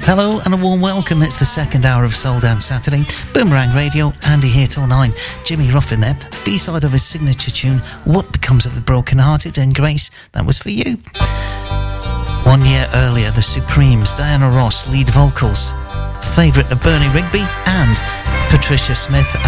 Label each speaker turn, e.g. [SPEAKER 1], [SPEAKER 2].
[SPEAKER 1] Hello and a warm welcome. It's the second hour of Soul Dance Saturday. Boomerang Radio, Andy here till 9. Jimmy Ruffin there. B-side of his signature tune, What Becomes of the Broken Hearted, and Grace, that was for you. 1 year earlier, the Supremes, Diana Ross, lead vocals. Favourite of Bernie Rigby and Patricia Smith.